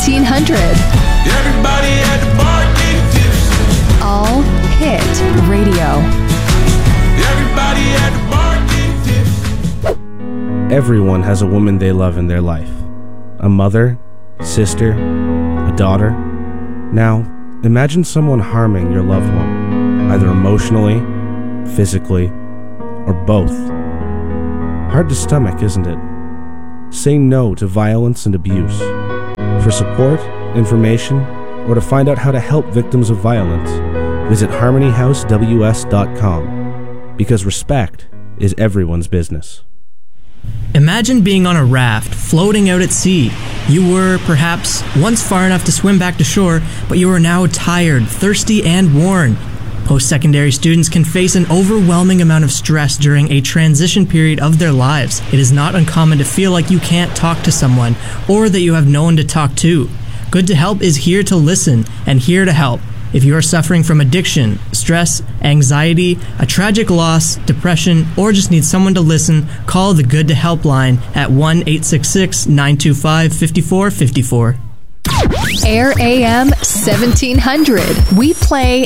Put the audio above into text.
1700. Everybody at the bar getting tipsy. All Hit Radio. Everybody at the bar getting tipsy. Everyone has a woman they love in their life. A mother, sister, a daughter. Now, imagine someone harming your loved one, either emotionally, physically, or both. Hard to stomach, isn't it? Say no to violence and abuse. For support, information, or to find out how to help victims of violence, visit harmonyhousews.com, because respect is everyone's business. Imagine being on a raft, floating out at sea. You were, perhaps, once far enough to swim back to shore, but you are now tired, thirsty, and worn. Post-secondary students can face an overwhelming amount of stress during a transition period of their lives. It is not uncommon to feel like you can't talk to someone, or that you have no one to talk to. Good to Help is here to listen and here to help. If you are suffering from addiction, stress, anxiety, a tragic loss, depression, or just need someone to listen, call the Good to Help line at 1-866-925-5454. Air AM 1700. We play